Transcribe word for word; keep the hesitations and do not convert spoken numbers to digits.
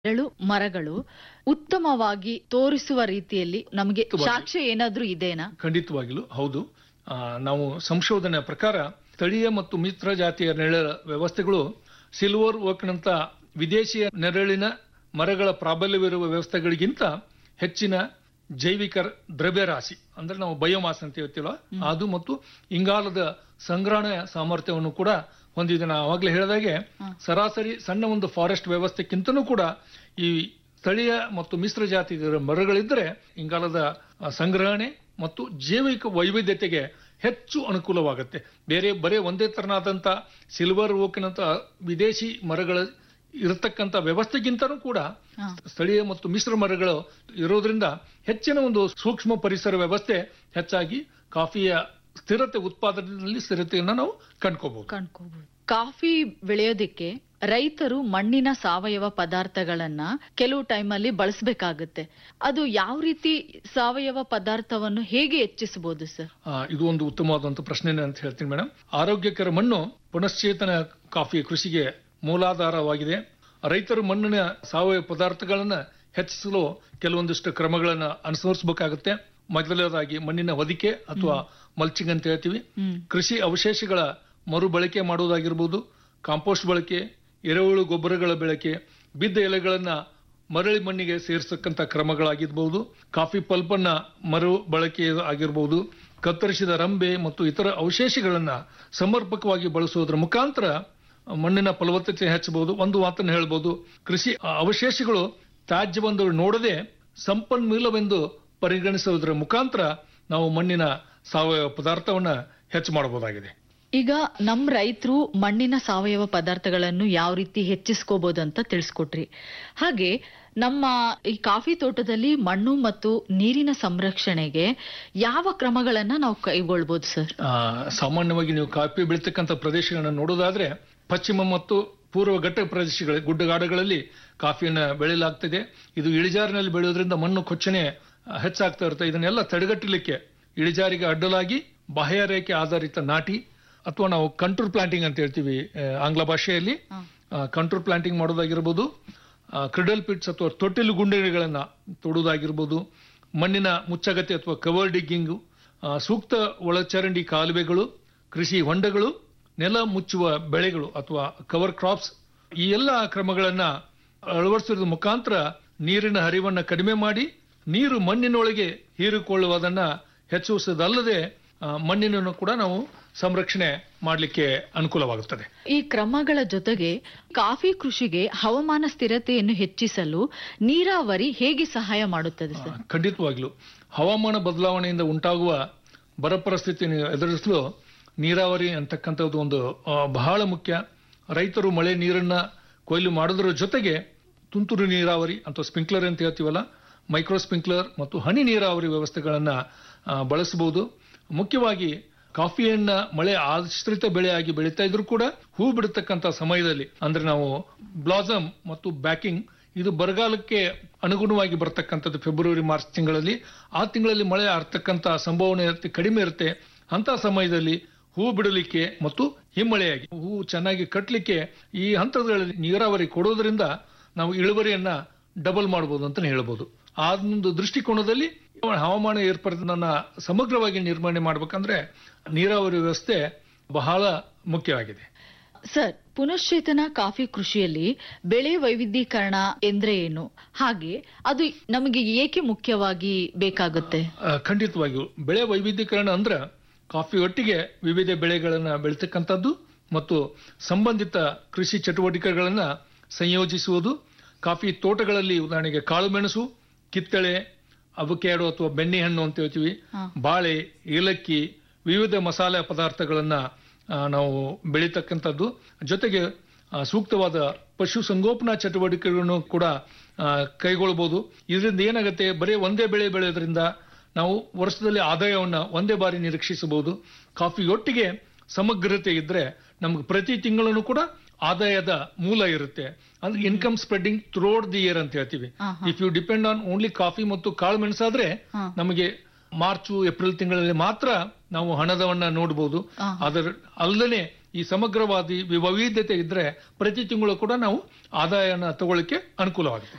ಎಳು ಮರಗಳು ಉತ್ತಮವಾಗಿ ತೋರಿಸುವ ರೀತಿಯಲ್ಲಿ ನಮಗೆ ಸಾಕ್ಷ್ಯ ಏನಾದ್ರೂ ಇದೆನಾ? ಖಂಡಿತವಾಗಿಲು ಹೌದು. ಆ, ನಾವು ಸಂಶೋಧನೆಯ ಪ್ರಕಾರ ಸ್ಥಳೀಯ ಮತ್ತು ಮಿತ್ರ ಜಾತಿಯ ನೆರಳ ವ್ಯವಸ್ಥೆಗಳು ಸಿಲ್ವರ್ ಓಕ್ನಂತ ವಿದೇಶಿಯ ನೆರಳಿನ ಮರಗಳ ಪ್ರಾಬಲ್ಯವಿರುವ ವ್ಯವಸ್ಥೆಗಳಿಗಿಂತ ಹೆಚ್ಚಿನ ಜೈವಿಕ ದ್ರವ್ಯರಾಶಿ ಅಂದ್ರೆ ನಾವು ಬಯೋಮಾಸ್ ಅಂತ ಹೇಳ್ತೀವಲ್ಲ ಅದು ಮತ್ತು ಇಂಗಾಲದ ಸಂಗ್ರಹಣೆಯ ಸಾಮರ್ಥ್ಯವನ್ನು ಕೂಡ ಹೊಂದಿದೆ. ನಾವು ಆವಾಗಲೇ ಹೇಳಿದಾಗೆ ಸರಾಸರಿ ಸಣ್ಣ ಒಂದು ಫಾರೆಸ್ಟ್ ವ್ಯವಸ್ಥೆಕ್ಕಿಂತನೂ ಕೂಡ ಈ ಸ್ಥಳೀಯ ಮತ್ತು ಮಿಶ್ರ ಜಾತಿ ಮರಗಳಿದ್ದರೆ ಇಂಗಾಲದ ಸಂಗ್ರಹಣೆ ಮತ್ತು ಜೈವಿಕ ವೈವಿಧ್ಯತೆಗೆ ಹೆಚ್ಚು ಅನುಕೂಲವಾಗುತ್ತೆ. ಬೇರೆ ಬರೇ ಒಂದೇ ತರನಾದಂತ ಸಿಲ್ವರ್ ಓಕ್ನಂತ ವಿದೇಶಿ ಮರಗಳ ಇರತಕ್ಕಂತ ವ್ಯವಸ್ಥೆಗಿಂತನೂ ಕೂಡ ಸ್ಥಳೀಯ ಮತ್ತು ಮಿಶ್ರ ಮರಗಳು ಇರೋದ್ರಿಂದ ಹೆಚ್ಚಿನ ಒಂದು ಸೂಕ್ಷ್ಮ ಪರಿಸರ ವ್ಯವಸ್ಥೆ ಹೆಚ್ಚಾಗಿ ಕಾಫಿಯ ಸ್ಥಿರತೆ ಉತ್ಪಾದನೆಯಲ್ಲಿ ಸ್ಥಿರತೆಯನ್ನು ನಾವು ಕಂಡ್ಕೋಬಹುದು ಕಂಡ್ಕೋಬಹುದು ಕಾಫಿ ಬೆಳೆಯೋದಿಕ್ಕೆ ರೈತರು ಮಣ್ಣಿನ ಸಾವಯವ ಪದಾರ್ಥಗಳನ್ನ ಕೆಲವು ಟೈಮಲ್ಲಿ ಬಳಸಬೇಕಾಗುತ್ತೆ. ಅದು ಯಾವ ರೀತಿ ಸಾವಯವ ಪದಾರ್ಥವನ್ನು ಹೇಗೆ ಹೆಚ್ಚಿಸಬಹುದು ಸರ್? ಇದು ಒಂದು ಉತ್ತಮವಾದಂತ ಪ್ರಶ್ನೆ ಅಂತ ಹೇಳ್ತೀನಿ ಮೇಡಮ್. ಆರೋಗ್ಯಕರ ಮಣ್ಣು ಪುನಶ್ಚೇತನ ಕಾಫಿ ಕೃಷಿಗೆ ಮೂಲಾಧಾರವಾಗಿದೆ. ರೈತರು ಮಣ್ಣಿನ ಸಾವಯವ ಪದಾರ್ಥಗಳನ್ನ ಹೆಚ್ಚಿಸಲು ಕೆಲವೊಂದಿಷ್ಟು ಕ್ರಮಗಳನ್ನ ಅನುಸರಿಸಬೇಕಾಗುತ್ತೆ. ಮೊದಲನೇದಾಗಿ ಮಣ್ಣಿನ ಹೊದಿಕೆ ಅಥವಾ ಮಲ್ಚಿಂಗ್ ಅಂತ ಹೇಳ್ತೀವಿ. ಕೃಷಿ ಅವಶೇಷಗಳ ಮರು ಬಳಕೆ ಮಾಡುವುದಾಗಿರ್ಬೋದು, ಕಾಂಪೋಸ್ಟ್ ಬಳಕೆ, ಎರೆಹುಳು ಗೊಬ್ಬರಗಳ ಬಳಕೆ, ಬಿದ್ದ ಎಲೆಗಳನ್ನ ಮರಳಿ ಮಣ್ಣಿಗೆ ಸೇರಿಸತಕ್ಕಂತ ಕ್ರಮಗಳಾಗಿರ್ಬಹುದು, ಕಾಫಿ ಪಲ್ಪ್ ಅನ್ನ ಮರು ಬಳಕೆ ಆಗಿರ್ಬಹುದು, ಕತ್ತರಿಸಿದ ರಂಬೆ ಮತ್ತು ಇತರ ಅವಶೇಷಗಳನ್ನ ಸಮರ್ಪಕವಾಗಿ ಬಳಸುವುದರ ಮುಖಾಂತರ ಮಣ್ಣಿನ ಫಲವತ್ತತೆ ಹೆಚ್ಚಬಹುದು. ಒಂದು ಮಾತನ್ನು ಹೇಳ್ಬೋದು, ಕೃಷಿ ಅವಶೇಷಗಳು ತ್ಯಾಜ್ಯವೆಂದು ನೋಡದೆ ಸಂಪನ್ಮೂಲವೆಂದು ಪರಿಗಣಿಸುವುದರ ಮುಖಾಂತರ ನಾವು ಮಣ್ಣಿನ ಸಾವಯವ ಪದಾರ್ಥವನ್ನ ಹೆಚ್ಚು ಮಾಡಬಹುದಾಗಿದೆ. ಈಗ ನಮ್ ರೈತರು ಮಣ್ಣಿನ ಸಾವಯವ ಪದಾರ್ಥಗಳನ್ನು ಯಾವ ರೀತಿ ಹೆಚ್ಚಿಸ್ಕೋಬಹುದು ಅಂತ ತಿಳಿಸ್ಕೊಟ್ರಿ. ಹಾಗೆ ನಮ್ಮ ಈ ಕಾಫಿ ತೋಟದಲ್ಲಿ ಮಣ್ಣು ಮತ್ತು ನೀರಿನ ಸಂರಕ್ಷಣೆಗೆ ಯಾವ ಕ್ರಮಗಳನ್ನ ನಾವು ಕೈಗೊಳ್ಬಹುದು ಸರ್? ಸಾಮಾನ್ಯವಾಗಿ ನೀವು ಕಾಫಿ ಬೆಳೀತಕ್ಕಂಥ ಪ್ರದೇಶಗಳನ್ನ ನೋಡೋದಾದ್ರೆ ಪಶ್ಚಿಮ ಮತ್ತು ಪೂರ್ವ ಘಟ್ಟ ಪ್ರದೇಶಗಳ ಗುಡ್ಡಗಾಡುಗಳಲ್ಲಿ ಕಾಫಿಯನ್ನ ಬೆಳೆಯಲಾಗ್ತದೆ. ಇದು ಇಳಿಜಾರಿನಲ್ಲಿ ಬೆಳೆಯೋದ್ರಿಂದ ಮಣ್ಣು ಕೊಚ್ಚನೆ ಹೆಚ್ಚಾಗ್ತಾ ಇರುತ್ತೆ. ಇದನ್ನೆಲ್ಲ ತಡೆಗಟ್ಟಲಿಕ್ಕೆ ಇಳಿಜಾರಿಗೆ ಅಡ್ಡಲಾಗಿ ಬಾಹ್ಯ ರೇಖೆ ಆಧಾರಿತ ನಾಟಿ ಅಥವಾ ನಾವು ಕಂಟ್ರೋಲ್ ಪ್ಲಾಂಟಿಂಗ್ ಅಂತ ಹೇಳ್ತೀವಿ ಆಂಗ್ಲ ಭಾಷೆಯಲ್ಲಿ, ಕಂಟ್ರೋಲ್ ಪ್ಲಾಂಟಿಂಗ್ ಮಾಡೋದಾಗಿರ್ಬೋದು, ಕ್ರಿಡಲ್ ಪಿಟ್ಸ್ ಅಥವಾ ತೊಟ್ಟಿಲು ಗುಂಡಿಗಳನ್ನ ತೊಡುವುದಾಗಿರ್ಬೋದು, ಮಣ್ಣಿನ ಮುಚ್ಚಗತೆ ಅಥವಾ ಕವರ್ ಡಿಗ್ಗಿಂಗು, ಸೂಕ್ತ ಒಳಚರಂಡಿ ಕಾಲುವೆಗಳು, ಕೃಷಿ ಹೊಂಡಗಳು, ನೆಲ ಮುಚ್ಚುವ ಬೆಳೆಗಳು ಅಥವಾ ಕವರ್ ಕ್ರಾಪ್ಸ್, ಈ ಎಲ್ಲ ಕ್ರಮಗಳನ್ನ ಅಳವಡಿಸೋದ್ರ ಮುಖಾಂತರ ನೀರಿನ ಹರಿವನ್ನ ಕಡಿಮೆ ಮಾಡಿ ನೀರು ಮಣ್ಣಿನೊಳಗೆ ಹೀರಿಕೊಳ್ಳುವುದನ್ನ ಹೆಚ್ಚಿಸುವುದಲ್ಲದೆ ಮಣ್ಣಿನನ್ನು ಕೂಡ ನಾವು ಸಂರಕ್ಷಣೆ ಮಾಡಲಿಕ್ಕೆ ಅನುಕೂಲವಾಗುತ್ತದೆ. ಈ ಕ್ರಮಗಳ ಜೊತೆಗೆ ಕಾಫಿ ಕೃಷಿಗೆ ಹವಾಮಾನ ಸ್ಥಿರತೆಯನ್ನು ಹೆಚ್ಚಿಸಲು ನೀರಾವರಿ ಹೇಗೆ ಸಹಾಯ ಮಾಡುತ್ತದೆ ಸರ್? ಖಂಡಿತವಾಗ್ಲು ಹವಾಮಾನ ಬದಲಾವಣೆಯಿಂದ ಉಂಟಾಗುವ ಬರ ಪರಿಸ್ಥಿತಿಯನ್ನು ಎದುರಿಸಲು ನೀರಾವರಿ ಅಂತಕ್ಕಂಥದ್ದು ಒಂದು ಬಹಳ ಮುಖ್ಯ. ರೈತರು ಮಳೆ ನೀರನ್ನ ಕೊಯ್ಲು ಮಾಡೋದ್ರ ಜೊತೆಗೆ ತುಂತುರು ನೀರಾವರಿ ಅಥವಾ ಸ್ಪ್ರಿಂಕ್ಲರ್ ಅಂತ ಹೇಳ್ತೀವಲ್ಲ, ಮೈಕ್ರೋ ಸ್ಪ್ರಿಂಕ್ಲರ್ ಮತ್ತು ಹನಿ ನೀರಾವರಿ ವ್ಯವಸ್ಥೆಗಳನ್ನ ಬಳಸಬಹುದು. ಮುಖ್ಯವಾಗಿ ಕಾಫಿಯನ್ನ ಮಳೆ ಆಶ್ರಿತ ಬೆಳೆಯಾಗಿ ಬೆಳೀತಾ ಇದ್ರು ಕೂಡ ಹೂ ಬಿಡತಕ್ಕಂತ ಸಮಯದಲ್ಲಿ ಅಂದ್ರೆ ನಾವು ಬ್ಲಾಸಮ್ ಮತ್ತು ಬ್ಯಾಕಿಂಗ್, ಇದು ಬರಗಾಲಕ್ಕೆ ಅನುಗುಣವಾಗಿ ಬರ್ತಕ್ಕಂಥದ್ದು ಫೆಬ್ರವರಿ ಮಾರ್ಚ್ ತಿಂಗಳಲ್ಲಿ. ಆ ತಿಂಗಳಲ್ಲಿ ಮಳೆ ಆಗ್ತಕ್ಕಂತ ಸಂಭಾವನೆ ಕಡಿಮೆ ಇರುತ್ತೆ. ಅಂತ ಸಮಯದಲ್ಲಿ ಹೂ ಬಿಡಲಿಕ್ಕೆ ಮತ್ತು ಹಿಮ್ಮಳೆಯಾಗಿ ಹೂ ಚೆನ್ನಾಗಿ ಕಟ್ಟಲಿಕ್ಕೆ ಈ ಹಂತಗಳಲ್ಲಿ ನೀರಾವರಿ ಕೊಡೋದ್ರಿಂದ ನಾವು ಇಳುವರಿಯನ್ನ ಡಬಲ್ ಮಾಡಬಹುದು ಅಂತ ಹೇಳ್ಬೋದು. ಆ ಒಂದು ದೃಷ್ಟಿಕೋನದಲ್ಲಿ ಹವಾಮಾನ ಏರ್ಪಡಿನ ಸಮಗ್ರವಾಗಿ ನಿರ್ವಹಣೆ ಮಾಡಬೇಕಂದ್ರೆ ನೀರಾವರಿ ವ್ಯವಸ್ಥೆ ಬಹಳ ಮುಖ್ಯವಾಗಿದೆ. ಸರ್, ಪುನಶ್ಚೇತನ ಕಾಫಿ ಕೃಷಿಯಲ್ಲಿ ಬೆಳೆ ವೈವಿಧ್ಯೀಕರಣ ಎಂದ್ರೆ ಏನು, ಹಾಗೆ ಅದು ನಮಗೆ ಏಕೆ ಮುಖ್ಯವಾಗಿ ಬೇಕಾಗುತ್ತೆ? ಖಂಡಿತವಾಗಿಯೂ ಬೆಳೆ ವೈವಿಧ್ಯೀಕರಣ ಅಂದ್ರೆ ಕಾಫಿ ಒಟ್ಟಿಗೆ ವಿವಿಧ ಬೆಳೆಗಳನ್ನ ಬೆಳೀತಕ್ಕಂಥದ್ದು ಮತ್ತು ಸಂಬಂಧಿತ ಕೃಷಿ ಚಟುವಟಿಕೆಗಳನ್ನ ಸಂಯೋಜಿಸುವುದು. ಕಾಫಿ ತೋಟಗಳಲ್ಲಿ ಉದಾಹರಣೆಗೆ ಕಾಳುಮೆಣಸು, ಕಿತ್ತಳೆ, ಅವಕ್ಯಾಡೋ ಅಥವಾ ಬೆಣ್ಣೆಹಣ್ಣು ಅಂತ ಹೇಳ್ತೀವಿ, ಬಾಳೆ, ಏಲಕ್ಕಿ, ವಿವಿಧ ಮಸಾಲೆ ಪದಾರ್ಥಗಳನ್ನ ನಾವು ಬೆಳೀತಕ್ಕಂಥದ್ದು. ಜೊತೆಗೆ ಸೂಕ್ತವಾದ ಪಶು ಸಂಗೋಪನಾ ಚಟುವಟಿಕೆಗಳನ್ನು ಕೂಡ ಕೈಗೊಳ್ಳಬಹುದು. ಇದರಿಂದ ಏನಾಗುತ್ತೆ, ಬರೀ ಒಂದೇ ಬೆಳೆ ಬೆಳೆಯೋದ್ರಿಂದ ನಾವು ವರ್ಷದಲ್ಲಿ ಆದಾಯವನ್ನ ಒಂದೇ ಬಾರಿ ನಿರೀಕ್ಷಿಸಬಹುದು. ಕಾಫಿ ಒಟ್ಟಿಗೆ ಸಮಗ್ರತೆ ಇದ್ರೆ ನಮ್ಗೆ ಪ್ರತಿ ತಿಂಗಳನ್ನು ಕೂಡ ಆದಾಯದ ಮೂಲ ಇರುತ್ತೆ. ಅಂದ್ರೆ income spreading throughout the year ಅಂತ ಹೇಳ್ತೀವಿ. If you depend on only coffee ಮತ್ತು ಕಾಳು ಮೆಣಸಾದ್ರೆ ನಮಗೆ ಮಾರ್ಚ್ ಏಪ್ರಿಲ್ ತಿಂಗಳಲ್ಲಿ ಮಾತ್ರ ನಾವು ಹಣದವನ್ನ ನೋಡಬಹುದು. ಅದರ ಅಲ್ಲದೆ ಈ ಸಮಗ್ರವಾದಿ ವೈವಿಧ್ಯತೆ ಇದ್ರೆ ಪ್ರತಿ ತಿಂಗಳು ಕೂಡ ನಾವು ಆದಾಯನ ತಗೊಳ್ಳಿಕ್ಕೆ ಅನುಕೂಲವಾಗುತ್ತೆ.